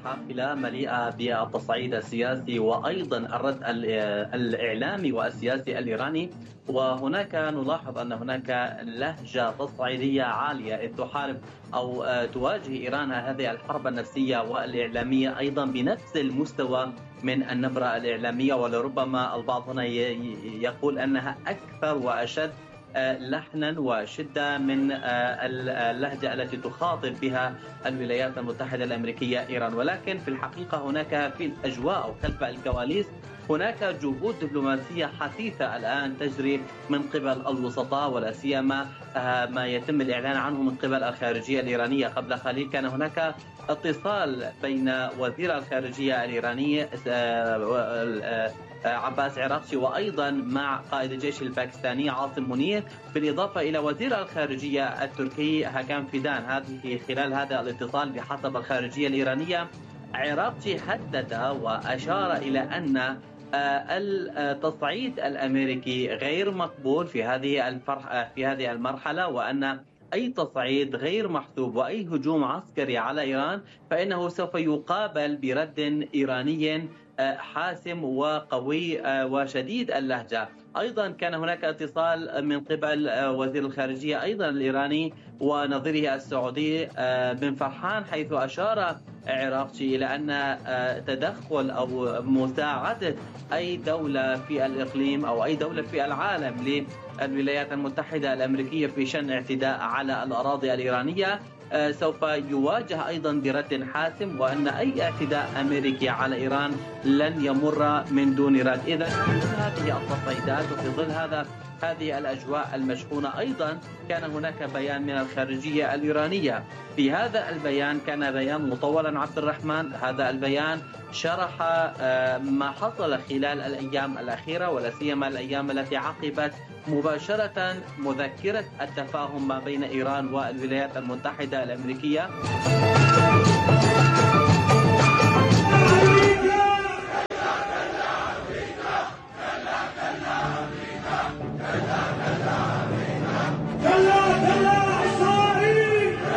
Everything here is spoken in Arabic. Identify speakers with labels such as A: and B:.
A: حافلة مليئة بالتصعيد السياسي وأيضا الرد الإعلامي والسياسي الإيراني. وهناك نلاحظ أن هناك لهجة تصعيدية عالية إذ تحارب أو تواجه إيران هذه الحرب النفسية والإعلامية أيضا بنفس المستوى من النبرة الإعلامية، ولربما البعض هنا يقول أنها أكثر وأشد لحنا وشدة من اللهجة التي تخاطب بها الولايات المتحدة الأمريكية إيران. ولكن في الحقيقة هناك في الأجواء أو خلف الكواليس هناك جهود دبلوماسية حثيثة الآن تجري من قبل الوسطاء، ولا سيما ما يتم الإعلان عنه من قبل الخارجية الإيرانية. قبل قليل كان هناك اتصال بين وزير الخارجية الإيراني عباس عراقچي وأيضا مع قائد الجيش الباكستاني عاصم منير، بالإضافة إلى وزير الخارجية التركي هاكان فيدان. هذه خلال هذا الاتصال بحسب الخارجية الإيرانية عراقچي حدد وأشار إلى أن التصعيد الأمريكي غير مقبول في هذه المرحلة، وأن أي تصعيد غير محسوب وأي هجوم عسكري على إيران فإنه سوف يقابل برد إيراني حاسم وقوي وشديد اللهجة. أيضا كان هناك اتصال من قبل وزير الخارجية أيضا الإيراني ونظيره السعودي بن فرحان، حيث أشار عراقچي إلى أن تدخل أو مساعدة أي دولة في الإقليم أو أي دولة في العالم للولايات المتحدة الأمريكية في شن اعتداء على الأراضي الإيرانية سوف يواجه أيضا برد حاسم، وأن أي اعتداء أمريكي على إيران لن يمر من دون رد. إذا في ظل هذه التصعيدات وفي ظل هذه الأجواء المشحونة أيضا كان هناك بيان من الخارجية الإيرانية. في هذا البيان كان بيان مطولا عبد الرحمن. هذا البيان شرح ما حصل خلال الأيام الأخيرة ولا سيما الأيام التي عقبت مباشرة مذكرة التفاهم ما بين إيران والولايات المتحدة الأمريكية.